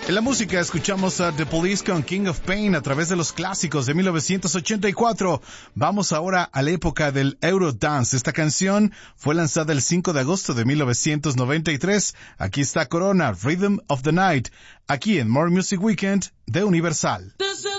En la música escuchamos a The Police con King of Pain a través de los clásicos de 1984. Vamos ahora a la época del Eurodance. Esta canción fue lanzada el 5 de agosto de 1993. Aquí está Corona, Rhythm of the Night, aquí en More Music Weekend de Universal.